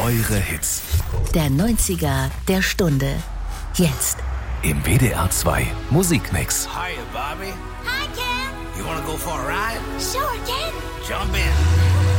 eure Hits. Der 90er der Stunde. Jetzt. Im WDR 2 Musikmix. Hiya, Bobby. Hi, Ken. You wanna go for a ride? Sure, Ken. Jump in.